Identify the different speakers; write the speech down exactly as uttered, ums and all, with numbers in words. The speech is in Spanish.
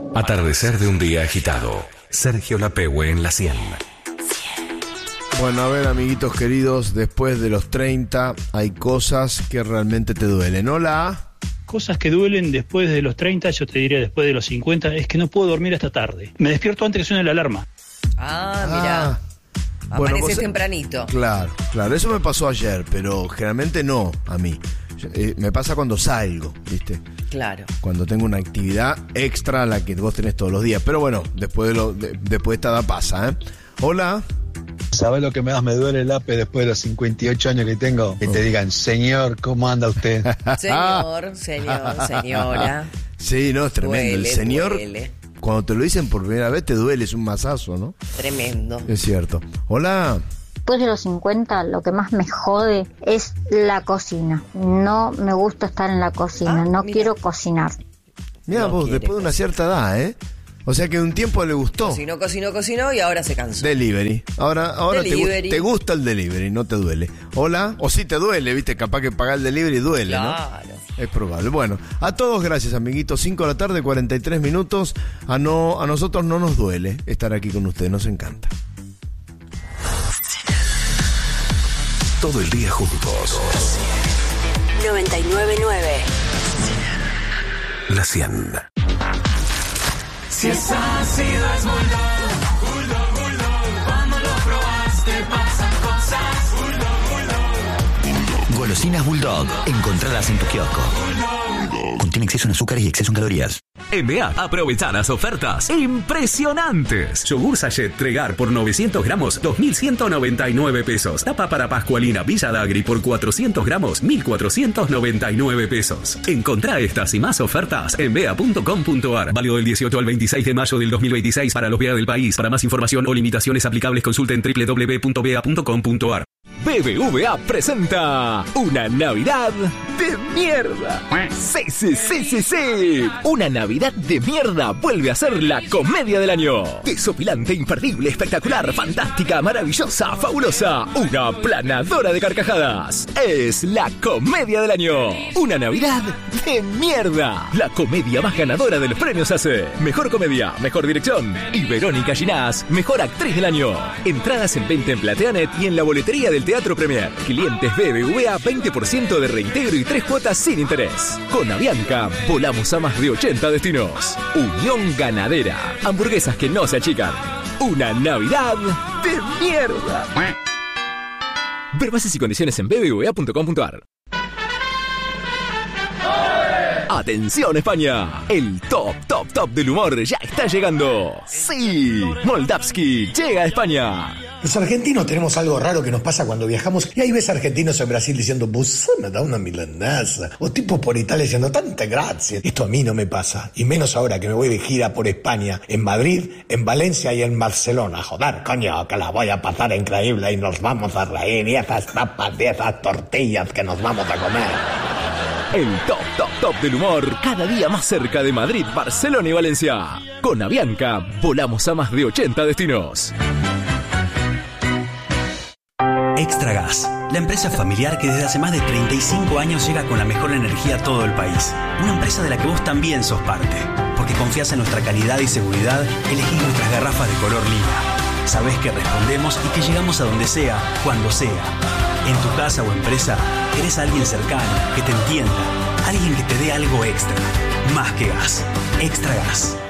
Speaker 1: Atardecer de un día agitado. Sergio Lapehue en la cien.
Speaker 2: Bueno, a ver, amiguitos queridos, después de los treinta hay cosas que realmente te duelen. Hola.
Speaker 3: Cosas que duelen después de los treinta, yo te diría después de los cincuenta, es que no puedo dormir hasta tarde. Me despierto antes que suene la alarma.
Speaker 4: Ah, mirá.
Speaker 2: Ah,
Speaker 4: Amanece
Speaker 2: bueno, vos-
Speaker 4: tempranito.
Speaker 2: Claro, claro, eso me pasó ayer, pero generalmente no a mí. Eh, me pasa cuando salgo, ¿viste?
Speaker 4: Claro.
Speaker 2: Cuando tengo una actividad extra a la que vos tenés todos los días. Pero bueno, después de, lo, de- después de esta edad pasa, ¿eh? Hola.
Speaker 5: ¿Sabes lo que más me duele, Lape, después de los cincuenta y ocho años que tengo? Que te digan, señor, ¿cómo anda usted?
Speaker 4: Señor, señor, señora.
Speaker 2: Sí, no, es tremendo.
Speaker 4: Duele,
Speaker 2: El señor,
Speaker 4: duele.
Speaker 2: cuando te lo dicen por primera vez, te duele, es un mazazo, ¿no?
Speaker 4: Tremendo.
Speaker 2: Es cierto. Hola.
Speaker 6: Después de los cincuenta, lo que más me jode es la cocina. No me gusta estar en la cocina,
Speaker 4: Ah,
Speaker 6: no
Speaker 4: mira.
Speaker 6: quiero cocinar.
Speaker 2: Mira
Speaker 4: No
Speaker 2: vos,
Speaker 4: quiere
Speaker 2: después de una cierta edad, ¿eh? O sea que un tiempo le gustó.
Speaker 4: Cocinó, cocinó, cocinó y ahora se cansó.
Speaker 2: Delivery. Ahora, ahora te, gu-
Speaker 4: Delivery.
Speaker 2: te gusta el delivery, no te duele. Hola. O sí te duele, viste, capaz que pagar el delivery duele,
Speaker 4: Claro.
Speaker 2: ¿no? Es probable. Bueno, a todos gracias, amiguitos. cinco de la tarde, cuarenta y tres minutos. A, no, a nosotros no nos duele estar aquí con ustedes, nos encanta.
Speaker 1: Todo el día juntos.
Speaker 7: noventa y nueve nueve.
Speaker 1: La cien.
Speaker 8: Si es ácido es Bulldog, Bulldog, Bulldog. Cuando lo probaste pasan cosas. Bulldog, Bulldog.
Speaker 9: Golosinas Bulldog. Encontradas en tu kiosco. Contiene exceso en azúcar y exceso en calorías.
Speaker 10: En B A, aprovechá las ofertas impresionantes. Yogur Sachet Tregar por novecientos gramos, dos mil ciento noventa y nueve pesos. Tapa para Pascualina Villa Dagri por cuatrocientos gramos, mil cuatrocientos noventa y nueve pesos. Encontrá estas y más ofertas en bea punto com punto ar. Válido del dieciocho al veintiséis de mayo del dos mil veintiséis para los B A del país. Para más información o limitaciones aplicables, consulta en doble u doble u doble u punto bea punto com punto ar.
Speaker 11: B B V A presenta una Navidad de mierda. Sí, sí, sí, sí, sí. Una Navidad de mierda vuelve a ser la comedia del año. Desopilante, imperdible, espectacular, fantástica, maravillosa, fabulosa. Una planadora de carcajadas. Es la comedia del año. Una Navidad de mierda. La comedia más ganadora de los premios A C E. Mejor comedia, mejor dirección. Y Verónica Ginás, mejor actriz del año. Entradas en venta en Plateanet y en la boletería del Teatro Premier. Clientes B B V A, veinte por ciento de reintegro y tres cuotas sin interés. Con Avianca, volamos a más de ochenta destinos. Unión Ganadera. Hamburguesas que no se achican. Una Navidad de mierda. Ver bases y condiciones en b b v a punto com punto ar. ¡Atención España! El top, top, top del humor ya está llegando. ¡Sí! Moldavsky llega a España.
Speaker 12: Los argentinos tenemos algo raro que nos pasa cuando viajamos y ahí ves argentinos en Brasil diciendo vos me da una milanesa, o tipos por Italia diciendo tanta gracia. Esto a mí no me pasa, y menos ahora que me voy de gira por España, en Madrid, en Valencia y en Barcelona. Joder, coño, que la voy a pasar increíble y nos vamos a reír, y esas tapas y esas tortillas que nos vamos a comer.
Speaker 11: El top, top, top del humor, cada día más cerca de Madrid, Barcelona y Valencia. Con Avianca, volamos a más de ochenta destinos.
Speaker 13: Extra Gas, la empresa familiar que desde hace más de treinta y cinco años llega con la mejor energía a todo el país. Una empresa de la que vos también sos parte, porque confías en nuestra calidad y seguridad, elegís nuestras garrafas de color lila. Sabés que respondemos y que llegamos a donde sea, cuando sea. En tu casa o empresa, querés a alguien cercano, que te entienda, alguien que te dé algo extra. Más que gas. Extra Gas.